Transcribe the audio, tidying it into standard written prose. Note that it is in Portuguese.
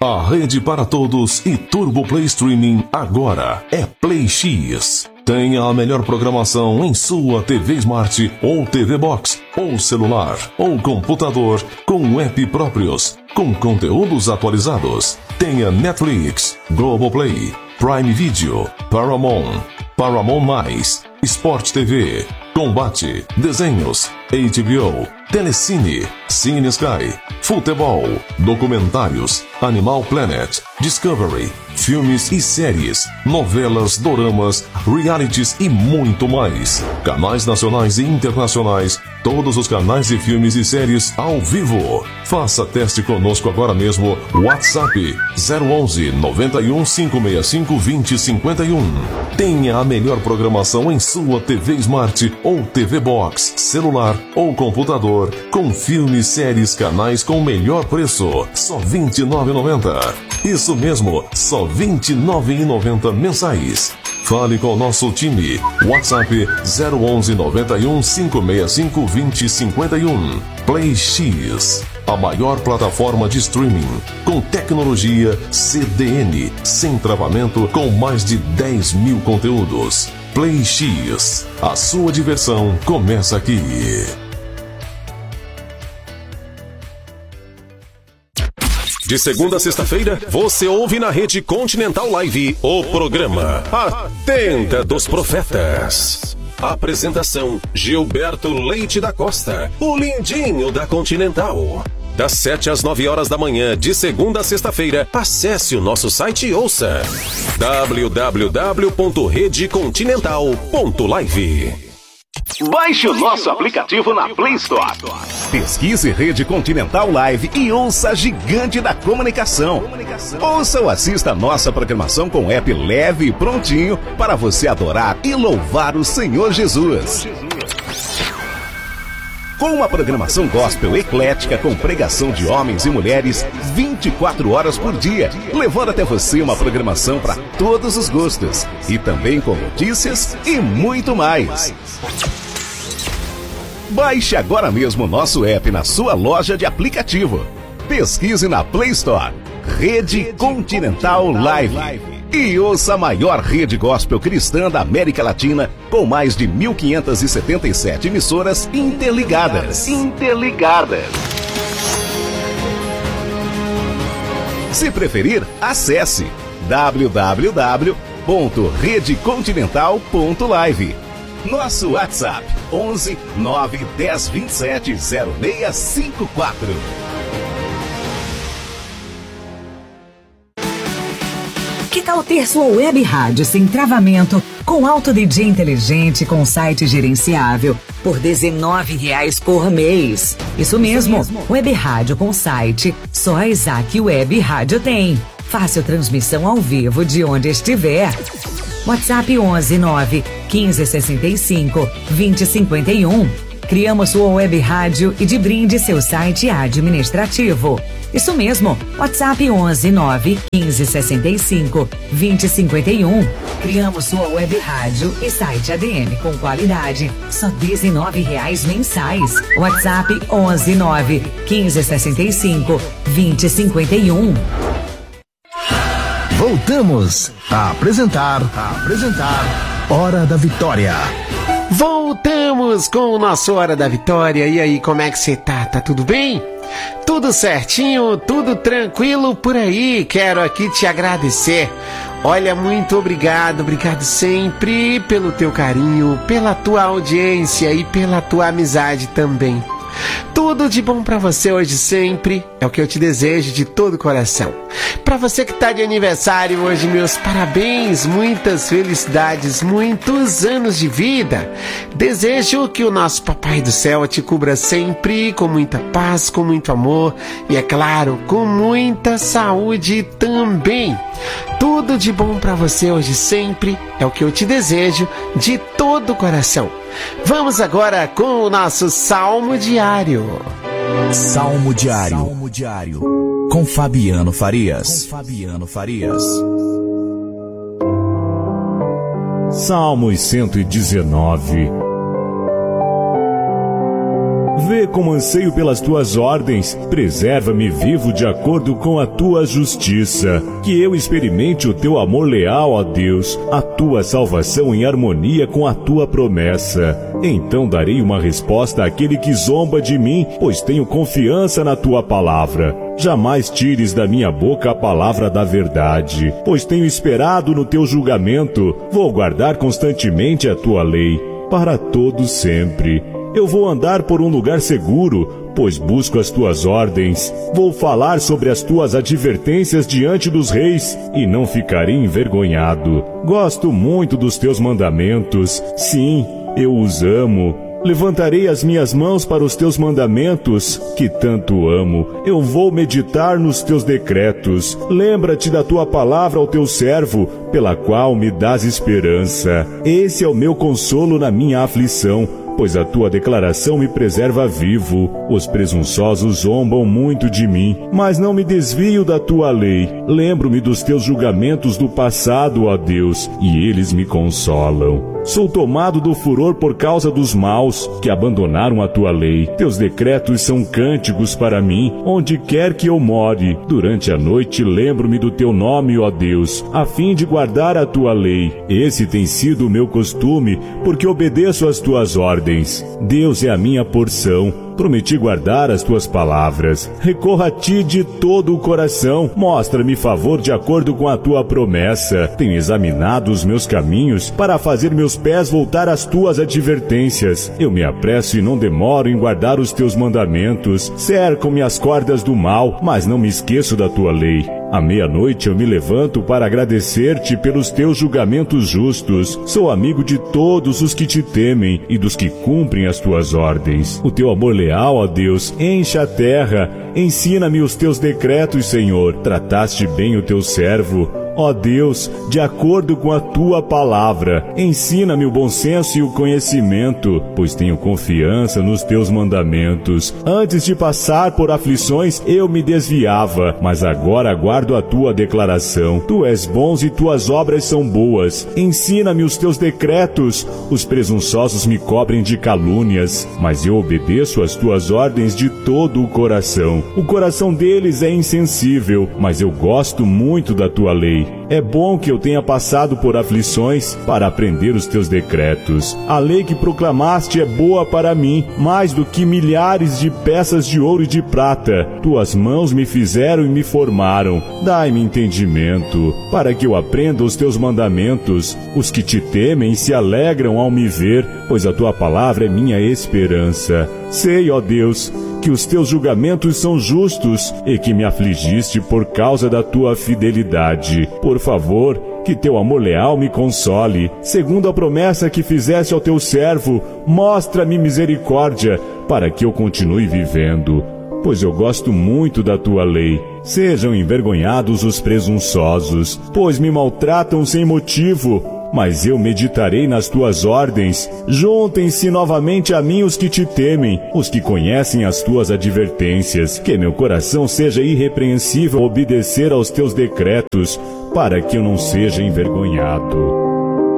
A rede para todos e Turbo Play Streaming agora é Play X. Tenha a melhor programação em sua TV Smart ou TV Box, ou celular, ou computador, com app próprios, com conteúdos atualizados. Tenha Netflix, Globoplay, Prime Video, Paramount, Paramount+, Sport TV, Combate, Desenhos, HBO, Telecine, Cine Sky, Futebol, Documentários, Animal Planet, Discovery, filmes e séries, novelas, doramas, realities e muito mais. Canais nacionais e internacionais, todos os canais de filmes e séries ao vivo. Faça teste conosco agora mesmo. WhatsApp 011 91 565 2051. Tenha a melhor programação em sua TV Smart ou TV Box, celular ou computador, com filmes, séries, canais com o melhor preço. Só R$ 29,90. Isso mesmo, só R$ 29,90 mensais. Fale com o nosso time. WhatsApp 011 91 565 2051. Play X, a maior plataforma de streaming com tecnologia CDN, sem travamento, com mais de 10 mil conteúdos. Play X, a sua diversão começa aqui. De segunda a sexta-feira, você ouve na Rede Continental Live o programa A Tenda dos Profetas. Apresentação: Gilberto Leite da Costa, o lindinho da Continental. Das 7 às 9 horas da manhã, de segunda a sexta-feira, acesse o nosso site e ouça www.redecontinental.live. Baixe o nosso aplicativo na Play Store. Pesquise Rede Continental Live e ouça a gigante da comunicação. Ouça ou assista a nossa programação com app leve e prontinho para você adorar e louvar o Senhor Jesus. Com uma programação gospel eclética com pregação de homens e mulheres 24 horas por dia, levando até você uma programação para todos os gostos e também com notícias e muito mais. Baixe agora mesmo o nosso app na sua loja de aplicativo. Pesquise na Play Store Rede Continental Live e ouça a maior rede gospel cristã da América Latina, com mais de 1.577 emissoras interligadas. Se preferir, acesse www.redecontinental.live. Nosso WhatsApp 11 9 10 27 0654. Que tal ter sua web rádio sem travamento, com alto DJ inteligente, com site gerenciável, por R$19 por mês? Isso mesmo, web rádio com site, só a Isaac Web Rádio tem. Fácil transmissão ao vivo de onde estiver. WhatsApp 11 9 15 65 20 51. Criamos sua web rádio e de brinde seu site administrativo. Isso mesmo, WhatsApp 11 9 15 65 20 51. Criamos sua web rádio e site ADM com qualidade, só R$19 mensais. WhatsApp 11 9 15 65 20 51. Voltamos a apresentar Hora da Vitória. Voltamos com o nosso Hora da Vitória. E aí, como é que você tá? Tá tudo bem? Tudo certinho, tudo tranquilo por aí. Quero aqui te agradecer. Olha, muito obrigado sempre pelo teu carinho, pela tua audiência e pela tua amizade também. Tudo de bom pra você hoje sempre, é o que eu te desejo de todo o coração. Pra você que tá de aniversário hoje, meus parabéns, muitas felicidades, muitos anos de vida. Desejo que o nosso Papai do Céu te cubra sempre com muita paz, com muito amor e, é claro, com muita saúde também. Tudo de bom pra você hoje sempre, é o que eu te desejo de todo o coração. Vamos agora com o nosso Salmo Diário. Salmo Diário. Com Fabiano Farias. Salmos 119. Vê como anseio pelas tuas ordens, preserva-me vivo de acordo com a tua justiça. Que eu experimente o teu amor leal, ó Deus, a tua salvação em harmonia com a tua promessa. Então darei uma resposta àquele que zomba de mim, pois tenho confiança na tua palavra. Jamais tires da minha boca a palavra da verdade, pois tenho esperado no teu julgamento. Vou guardar constantemente a tua lei, para todo sempre. Eu vou andar por um lugar seguro, pois busco as tuas ordens. Vou falar sobre as tuas advertências diante dos reis, e não ficarei envergonhado. Gosto muito dos teus mandamentos. Sim, eu os amo. Levantarei as minhas mãos para os teus mandamentos, que tanto amo. Eu vou meditar nos teus decretos. Lembra-te da tua palavra ao teu servo, pela qual me dás esperança. Esse é o meu consolo na minha aflição, pois a tua declaração me preserva vivo. Os presunçosos zombam muito de mim, mas não me desvio da tua lei. Lembro-me dos teus julgamentos do passado, ó Deus, e eles me consolam. Sou tomado do furor por causa dos maus, que abandonaram a tua lei. Teus decretos são cânticos para mim, onde quer que eu more. Durante a noite lembro-me do teu nome, ó Deus, a fim de guardar a tua lei. Esse tem sido o meu costume, porque obedeço às tuas ordens. Deus é a minha porção. Prometi guardar as tuas palavras. Recorro a ti de todo o coração. Mostra-me favor de acordo com a tua promessa. Tenho examinado os meus caminhos para fazer meus pés voltar às tuas advertências. Eu me apresso e não demoro em guardar os teus mandamentos. Cercam-me as cordas do mal, mas não me esqueço da tua lei. À meia-noite eu me levanto para agradecer-te pelos teus julgamentos justos. Sou amigo de todos os que te temem e dos que cumprem as tuas ordens. O teu amor leal, ó Deus, enche a terra. Ensina-me os teus decretos, Senhor. Trataste bem o teu servo. Ó Deus, de acordo com a tua palavra, ensina-me o bom senso e o conhecimento, pois tenho confiança nos teus mandamentos. Antes de passar por aflições, eu me desviava, mas agora aguardo a tua declaração. Tu és bom e tuas obras são boas. Ensina-me os teus decretos. Os presunçosos me cobrem de calúnias, mas eu obedeço às tuas ordens de todo o coração. O coração deles é insensível, mas eu gosto muito da tua lei. É bom que eu tenha passado por aflições para aprender os teus decretos. A lei que proclamaste é boa para mim, mais do que milhares de peças de ouro e de prata. Tuas mãos me fizeram e me formaram. Dai-me entendimento, para que eu aprenda os teus mandamentos. Os que te temem se alegram ao me ver, pois a tua palavra é minha esperança. Sei, ó Deus, que os teus julgamentos são justos e que me afligiste por causa da tua fidelidade. Por favor, que teu amor leal me console. Segundo a promessa que fizeste ao teu servo, mostra-me misericórdia, para que eu continue vivendo, pois eu gosto muito da tua lei. Sejam envergonhados os presunçosos, pois me maltratam sem motivo. Mas eu meditarei nas tuas ordens. Juntem-se novamente a mim os que te temem, os que conhecem as tuas advertências. Que meu coração seja irrepreensível a obedecer aos teus decretos, para que eu não seja envergonhado.